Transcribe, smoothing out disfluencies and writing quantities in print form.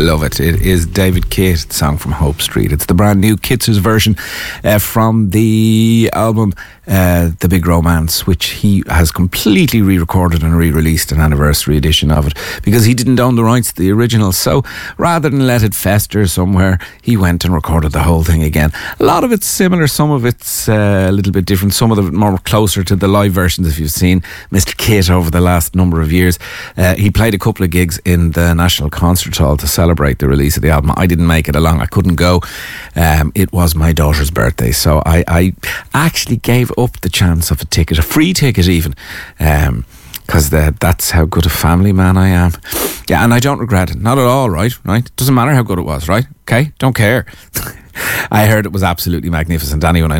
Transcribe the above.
love it. It is David Cate, the song from Hope Street. It's the brand new Kitz's version from the album The Big Romance, which he has completely re-recorded and re-released an anniversary edition of it because he didn't own the rights to the original. So rather than let it fester somewhere, he went and recorded the whole thing again. A lot of it's similar, some of it's a little bit different, some of it more closer to the live versions if you've seen Mr. Cate over the last number of years. He played a couple of gigs in the National Concert Hall to celebrate the release of the album. I didn't make it along, I couldn't go. It was my daughter's birthday, so I actually gave up the chance of a ticket, a free ticket even, because that's how good a family man I am. Yeah, and I don't regret it, not at all, right? Doesn't matter how good it was, right? Okay, don't care. I heard it was absolutely magnificent. Anyone I